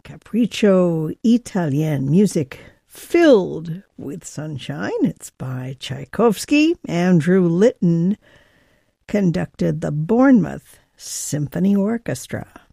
Capriccio Italien, music filled with sunshine. It's by Tchaikovsky. Andrew Litton conducted the Bournemouth Symphony Orchestra.